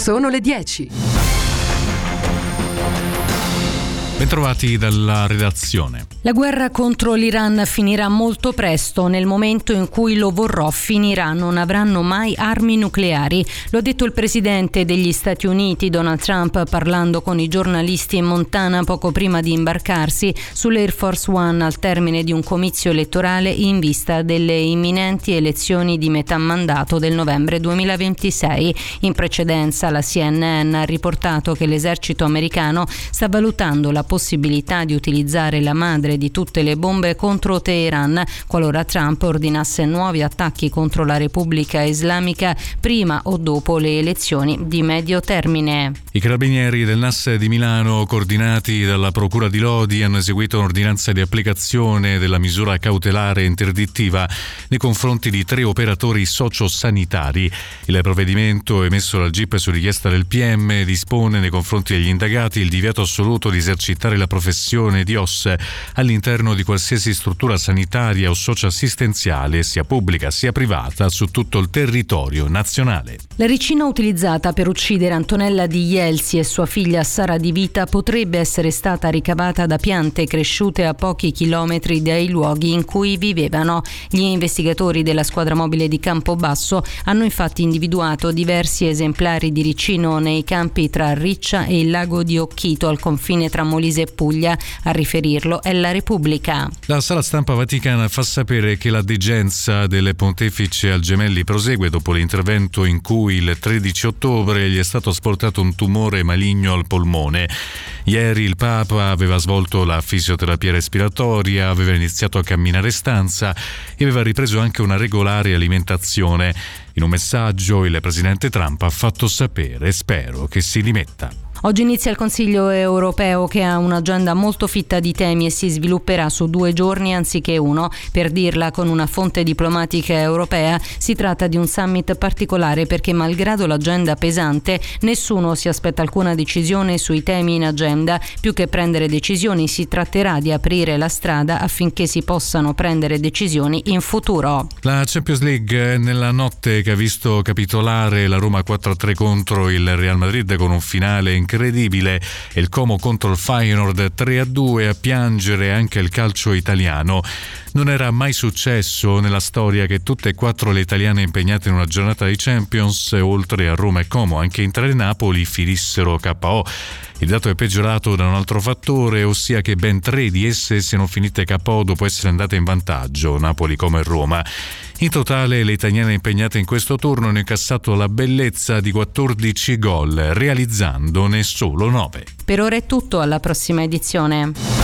Sono le 10. Bentrovati dalla redazione. La guerra contro l'Iran finirà molto presto. Nel momento in cui lo vorrò, finirà. Non avranno mai armi nucleari. Lo ha detto il presidente degli Stati Uniti, Donald Trump, parlando con i giornalisti in Montana poco prima di imbarcarsi sull'Air Force One al termine di un comizio elettorale in vista delle imminenti elezioni di metà mandato del novembre 2026. In precedenza la CNN ha riportato che l'esercito americano sta valutando la possibilità di utilizzare la madre di tutte le bombe contro Teheran qualora Trump ordinasse nuovi attacchi contro la Repubblica Islamica prima o dopo le elezioni di medio termine. I carabinieri del NAS di Milano, coordinati dalla Procura di Lodi, hanno eseguito un'ordinanza di applicazione della misura cautelare interdittiva nei confronti di 3 operatori sociosanitari. Il provvedimento emesso dal GIP su richiesta del PM dispone nei confronti degli indagati il divieto assoluto di esercitare la professione di OSS all'interno di qualsiasi struttura sanitaria o socioassistenziale, sia pubblica sia privata, su tutto il territorio nazionale. La ricina utilizzata per uccidere Antonella Di Jelsi e sua figlia Sara Di Vita potrebbe essere stata ricavata da piante cresciute a pochi chilometri dai luoghi in cui vivevano. Gli investigatori della squadra mobile di Campobasso hanno infatti individuato diversi esemplari di ricino nei campi tra Riccia e il lago di Occhito, al confine tra Molise e Puglia. A riferirlo è la Repubblica. La sala stampa vaticana fa sapere che la degenza del pontefice al Gemelli prosegue dopo l'intervento in cui il 13 ottobre gli è stato asportato un tumore maligno al polmone. Ieri il Papa aveva svolto la fisioterapia respiratoria, aveva iniziato a camminare stanza e aveva ripreso anche una regolare alimentazione. In un messaggio il presidente Trump ha fatto sapere: spero che si rimetta. Oggi inizia il Consiglio europeo, che ha un'agenda molto fitta di temi e si svilupperà su 2 giorni anziché uno. Per dirla con una fonte diplomatica europea, si tratta di un summit particolare perché, malgrado l'agenda pesante, nessuno si aspetta alcuna decisione sui temi in agenda. Più che prendere decisioni, si tratterà di aprire la strada affinché si possano prendere decisioni in futuro. La Champions League, nella notte che ha visto capitolare la Roma 4-3 contro il Real Madrid con un finale incredibile, e il Como contro il Feyenoord 3-2, a piangere anche il calcio italiano. Non era mai successo nella storia che tutte e 4 le italiane impegnate in una giornata di Champions, oltre a Roma e Como, anche Inter e Napoli, finissero KO. Il dato è peggiorato da un altro fattore, ossia che ben 3 di esse siano finite KO dopo essere andate in vantaggio, Napoli, Como e Roma. In totale le italiane impegnate in questo turno hanno incassato la bellezza di 14 gol, realizzandone solo 9. Per ora è tutto, alla prossima edizione.